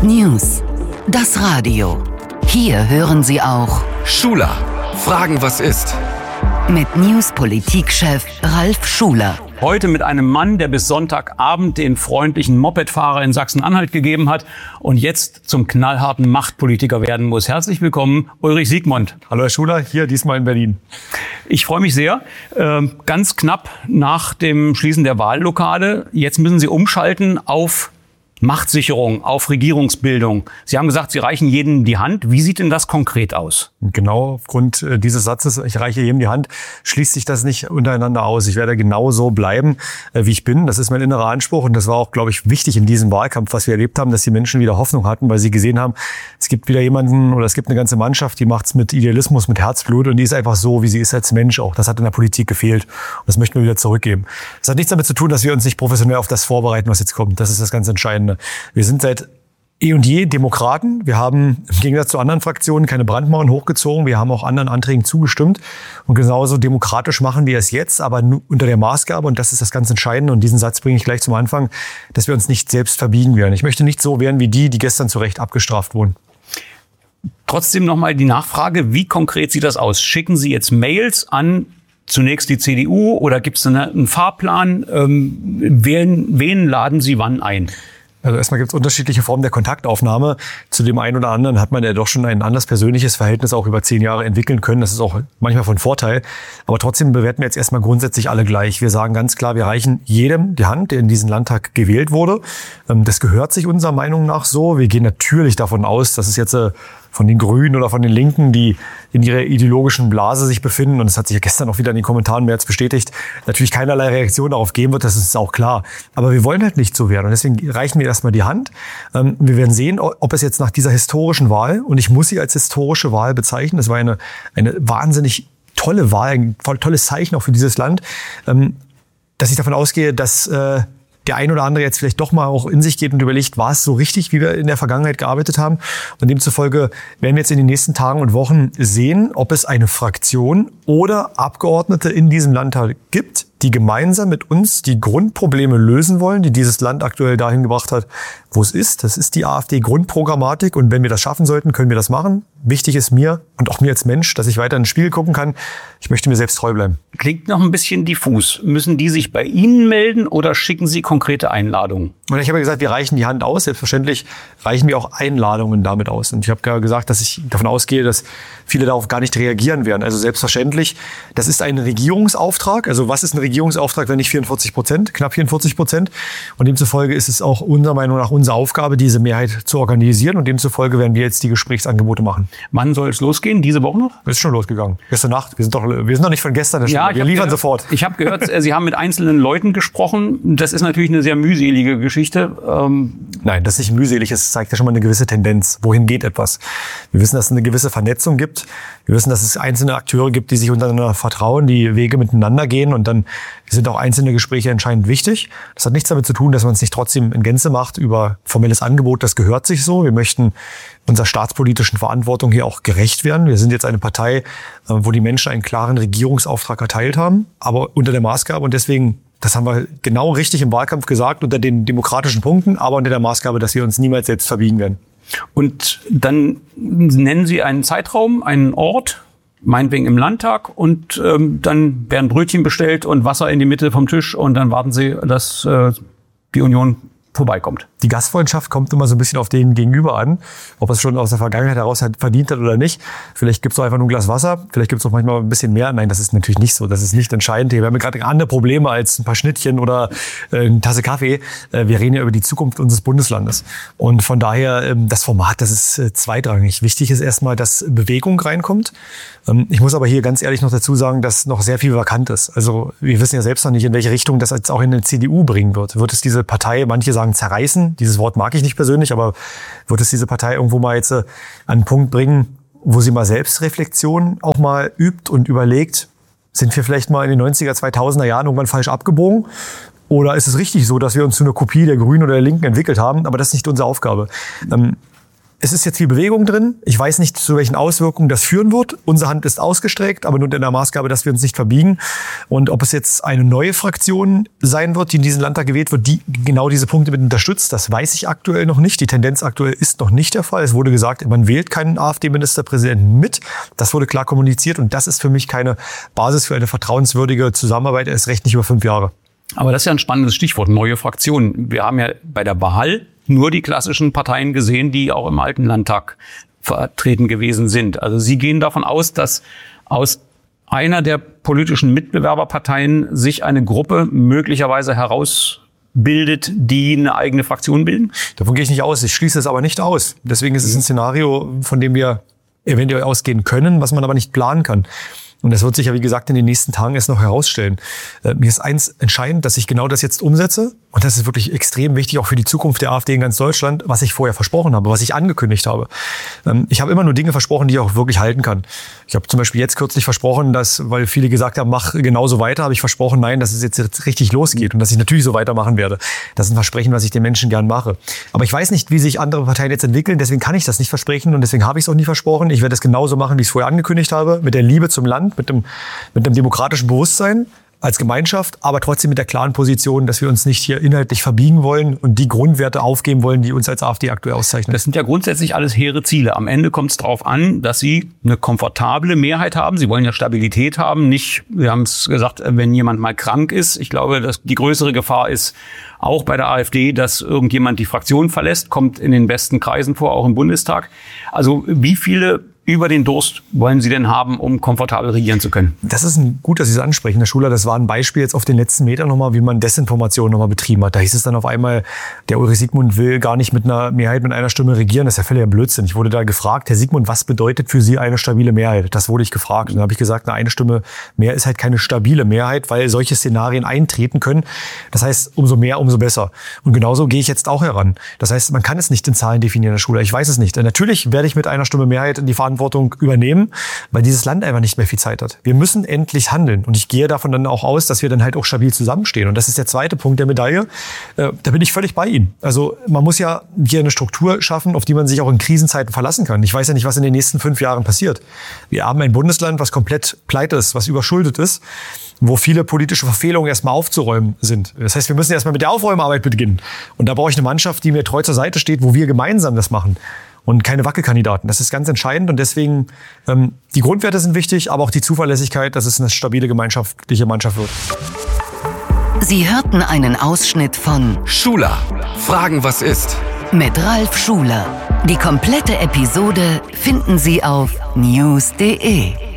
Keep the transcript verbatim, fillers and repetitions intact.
News. Das Radio. Hier hören Sie auch Schuler. Fragen, was ist? Mit News-Politik-Chef Ralf Schuler. Heute mit einem Mann, der bis Sonntagabend den freundlichen Mopedfahrer in Sachsen-Anhalt gegeben hat und jetzt zum knallharten Machtpolitiker werden muss. Herzlich willkommen, Ulrich Siegmund. Hallo Herr Schuler, hier diesmal in Berlin. Ich freue mich sehr. Äh, ganz knapp nach dem Schließen der Wahllokale. Jetzt müssen Sie umschalten auf Machtsicherung, auf Regierungsbildung. Sie haben gesagt, Sie reichen jedem die Hand. Wie sieht denn das konkret aus? Genau, aufgrund dieses Satzes, ich reiche jedem die Hand, schließt sich das nicht untereinander aus. Ich werde genau so bleiben, wie ich bin. Das ist mein innerer Anspruch und das war auch, glaube ich, wichtig in diesem Wahlkampf, was wir erlebt haben, dass die Menschen wieder Hoffnung hatten, weil sie gesehen haben, es gibt wieder jemanden oder es gibt eine ganze Mannschaft, die macht's mit Idealismus, mit Herzblut und die ist einfach so, wie sie ist als Mensch auch. Das hat in der Politik gefehlt und das möchten wir wieder zurückgeben. Das hat nichts damit zu tun, dass wir uns nicht professionell auf das vorbereiten, was jetzt kommt. Das ist das ganz Entscheidende. Wir sind seit eh und je Demokraten. Wir haben im Gegensatz zu anderen Fraktionen keine Brandmauern hochgezogen. Wir haben auch anderen Anträgen zugestimmt. Und genauso demokratisch machen wir es jetzt, aber unter der Maßgabe, und das ist das ganz Entscheidende, und diesen Satz bringe ich gleich zum Anfang, dass wir uns nicht selbst verbiegen werden. Ich möchte nicht so werden wie die, die gestern zu Recht abgestraft wurden. Trotzdem nochmal die Nachfrage, wie konkret sieht das aus? Schicken Sie jetzt Mails an zunächst die C D U oder gibt es einen Fahrplan? Ähm, wen, wen laden Sie wann ein? Also erstmal gibt es unterschiedliche Formen der Kontaktaufnahme. Zu dem einen oder anderen hat man ja doch schon ein anderes persönliches Verhältnis auch über zehn Jahre entwickeln können. Das ist auch manchmal von Vorteil. Aber trotzdem bewerten wir jetzt erstmal grundsätzlich alle gleich. Wir sagen ganz klar, wir reichen jedem die Hand, der in diesen Landtag gewählt wurde. Das gehört sich unserer Meinung nach so. Wir gehen natürlich davon aus, dass es jetzt von den Grünen oder von den Linken, die in ihrer ideologischen Blase sich befinden, und das hat sich ja gestern auch wieder in den Kommentaren mehr als bestätigt, natürlich keinerlei Reaktion darauf geben wird, das ist auch klar. Aber wir wollen halt nicht so werden und deswegen reichen wir erstmal die Hand. Wir werden sehen, ob es jetzt nach dieser historischen Wahl, und ich muss sie als historische Wahl bezeichnen, das war eine, eine wahnsinnig tolle Wahl, ein tolles Zeichen auch für dieses Land, dass ich davon ausgehe, dass der ein oder andere jetzt vielleicht doch mal auch in sich geht und überlegt, war es so richtig, wie wir in der Vergangenheit gearbeitet haben? Und demzufolge werden wir jetzt in den nächsten Tagen und Wochen sehen, ob es eine Fraktion oder Abgeordnete in diesem Landtag gibt, die gemeinsam mit uns die Grundprobleme lösen wollen, die dieses Land aktuell dahin gebracht hat, wo es ist. Das ist die AfD-Grundprogrammatik. Und wenn wir das schaffen sollten, können wir das machen. Wichtig ist mir und auch mir als Mensch, dass ich weiter in den Spiegel gucken kann. Ich möchte mir selbst treu bleiben. Klingt noch ein bisschen diffus. Müssen die sich bei Ihnen melden oder schicken Sie konkrete Einladungen? Und ich habe ja gesagt, wir reichen die Hand aus. Selbstverständlich reichen wir auch Einladungen damit aus. Und ich habe gerade gesagt, dass ich davon ausgehe, dass viele darauf gar nicht reagieren werden. Also selbstverständlich, das ist ein Regierungsauftrag. Also was ist ein Regierungsauftrag, wenn nicht vierundvierzig Prozent, knapp vierundvierzig Prozent? Und demzufolge ist es auch unserer Meinung nach unsere Aufgabe, diese Mehrheit zu organisieren. Und demzufolge werden wir jetzt die Gesprächsangebote machen. Wann soll es losgehen? Diese Woche noch? Es ist schon losgegangen. Gestern Nacht. Wir sind doch, wir sind doch nicht von gestern. Ja, wir liefern gehört, sofort. Ich habe gehört, Sie haben mit einzelnen Leuten gesprochen. Das ist natürlich eine sehr mühselige Geschichte. Ähm Nein, das ist nicht mühselig. Es zeigt ja schon mal eine gewisse Tendenz. Wohin geht etwas? Wir wissen, dass es eine gewisse Vernetzung gibt. Wir wissen, dass es einzelne Akteure gibt, die sich untereinander vertrauen, die Wege miteinander gehen. Und dann sind auch einzelne Gespräche entscheidend wichtig. Das hat nichts damit zu tun, dass man es nicht trotzdem in Gänze macht über formelles Angebot. Das gehört sich so. Wir möchten unserer staatspolitischen Verantwortung hier auch gerecht werden. Wir sind jetzt eine Partei, wo die Menschen einen klaren Regierungsauftrag erteilt haben, aber unter der Maßgabe. Und deswegen, das haben wir genau richtig im Wahlkampf gesagt, unter den demokratischen Punkten, aber unter der Maßgabe, dass wir uns niemals selbst verbiegen werden. Und dann nennen Sie einen Zeitraum, einen Ort, meinetwegen im Landtag, und ähm, dann werden Brötchen bestellt und Wasser in die Mitte vom Tisch und dann warten Sie, dass äh, die Union vorbeikommt. Die Gastfreundschaft kommt immer so ein bisschen auf den Gegenüber an, ob es schon aus der Vergangenheit heraus halt verdient hat oder nicht. Vielleicht gibt es auch einfach nur ein Glas Wasser, vielleicht gibt es auch manchmal ein bisschen mehr. Nein, das ist natürlich nicht so. Das ist nicht entscheidend. Wir haben gerade andere Probleme als ein paar Schnittchen oder äh, eine Tasse Kaffee. Äh, wir reden ja über die Zukunft unseres Bundeslandes. Und von daher, ähm, das Format, das ist äh, zweitrangig. Wichtig ist erstmal, dass Bewegung reinkommt. Ähm, ich muss aber hier ganz ehrlich noch dazu sagen, dass noch sehr viel vakant ist. Also wir wissen ja selbst noch nicht, in welche Richtung das jetzt auch in der C D U bringen wird. Wird es diese Partei, manche sagen zerreißen, dieses Wort mag ich nicht persönlich, aber wird es diese Partei irgendwo mal jetzt äh, an einen Punkt bringen, wo sie mal Selbstreflexion auch mal übt und überlegt, sind wir vielleicht mal in den neunziger, zweitausender Jahren irgendwann falsch abgebogen? Oder ist es richtig so, dass wir uns zu einer Kopie der Grünen oder der Linken entwickelt haben? Aber das ist nicht unsere Aufgabe. Ähm, es ist jetzt viel Bewegung drin. Ich weiß nicht, zu welchen Auswirkungen das führen wird. Unsere Hand ist ausgestreckt, aber nur in der Maßgabe, dass wir uns nicht verbiegen. Und ob es jetzt eine neue Fraktion sein wird, die in diesem Landtag gewählt wird, die genau diese Punkte mit unterstützt, das weiß ich aktuell noch nicht. Die Tendenz aktuell ist noch nicht der Fall. Es wurde gesagt, man wählt keinen AfD-Ministerpräsidenten mit. Das wurde klar kommuniziert und das ist für mich keine Basis für eine vertrauenswürdige Zusammenarbeit, erst recht nicht über fünf Jahre. Aber das ist ja ein spannendes Stichwort, neue Fraktionen. Wir haben ja bei der Wahl nur die klassischen Parteien gesehen, die auch im alten Landtag vertreten gewesen sind. Also Sie gehen davon aus, dass aus einer der politischen Mitbewerberparteien sich eine Gruppe möglicherweise herausbildet, die eine eigene Fraktion bilden? Davon gehe ich nicht aus. Ich schließe es aber nicht aus. Deswegen ist es ein Szenario, von dem wir eventuell ausgehen können, was man aber nicht planen kann. Und das wird sich ja, wie gesagt, in den nächsten Tagen erst noch herausstellen. Äh, mir ist eins entscheidend, dass ich genau das jetzt umsetze. Und das ist wirklich extrem wichtig, auch für die Zukunft der AfD in ganz Deutschland, was ich vorher versprochen habe, was ich angekündigt habe. Ähm, ich habe immer nur Dinge versprochen, die ich auch wirklich halten kann. Ich habe zum Beispiel jetzt kürzlich versprochen, dass, weil viele gesagt haben, mach genauso weiter, habe ich versprochen, nein, dass es jetzt richtig losgeht und dass ich natürlich so weitermachen werde. Das ist ein Versprechen, was ich den Menschen gern mache. Aber ich weiß nicht, wie sich andere Parteien jetzt entwickeln, deswegen kann ich das nicht versprechen und deswegen habe ich es auch nie versprochen. Ich werde es genauso machen, wie ich es vorher angekündigt habe, mit der Liebe zum Land, mit dem, mit dem demokratischen Bewusstsein als Gemeinschaft, aber trotzdem mit der klaren Position, dass wir uns nicht hier inhaltlich verbiegen wollen und die Grundwerte aufgeben wollen, die uns als AfD aktuell auszeichnen. Das sind ja grundsätzlich alles hehre Ziele. Am Ende kommt es darauf an, dass Sie eine komfortable Mehrheit haben. Sie wollen ja Stabilität haben. Nicht, wir haben es gesagt, wenn jemand mal krank ist. Ich glaube, dass die größere Gefahr ist auch bei der AfD, dass irgendjemand die Fraktion verlässt, kommt in den besten Kreisen vor, auch im Bundestag. Also wie viele über den Durst wollen Sie denn haben, um komfortabel regieren zu können? Das ist ein, gut, dass Sie es ansprechen, Herr Schuler. Das war ein Beispiel jetzt auf den letzten Metern nochmal, wie man Desinformation nochmal betrieben hat. Da hieß es dann auf einmal, der Ulrich Siegmund will gar nicht mit einer Mehrheit, mit einer Stimme regieren. Das ist ja völliger Blödsinn. Ich wurde da gefragt, Herr Siegmund, was bedeutet für Sie eine stabile Mehrheit? Das wurde ich gefragt. Und dann habe ich gesagt, eine Stimme mehr ist halt keine stabile Mehrheit, weil solche Szenarien eintreten können. Das heißt, umso mehr, umso besser. Und genauso gehe ich jetzt auch heran. Das heißt, man kann es nicht in Zahlen definieren, Herr Schuler. Ich weiß es nicht. Natürlich werde ich mit einer Stimme Mehrheit in die Verantwortung übernehmen, weil dieses Land einfach nicht mehr viel Zeit hat. Wir müssen endlich handeln und ich gehe davon dann auch aus, dass wir dann halt auch stabil zusammenstehen. Und das ist der zweite Punkt der Medaille. Äh, da bin ich völlig bei Ihnen. Also man muss ja hier eine Struktur schaffen, auf die man sich auch in Krisenzeiten verlassen kann. Ich weiß ja nicht, was in den nächsten fünf Jahren passiert. Wir haben ein Bundesland, was komplett pleite ist, was überschuldet ist, wo viele politische Verfehlungen erstmal aufzuräumen sind. Das heißt, wir müssen erstmal mit der Aufräumarbeit beginnen. Und da brauche ich eine Mannschaft, die mir treu zur Seite steht, wo wir gemeinsam das machen. Und keine Wackelkandidaten. Das ist ganz entscheidend und deswegen, ähm, die Grundwerte sind wichtig, aber auch die Zuverlässigkeit, dass es eine stabile gemeinschaftliche Mannschaft wird. Sie hörten einen Ausschnitt von Schuler, Fragen was ist? Mit Ralf Schuler. Die komplette Episode finden Sie auf news punkt de.